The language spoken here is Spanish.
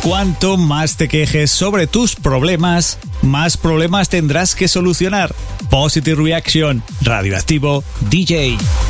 Cuanto más te quejes sobre tus problemas, más problemas tendrás que solucionar. Positive Reaction, Radioactivo DJ.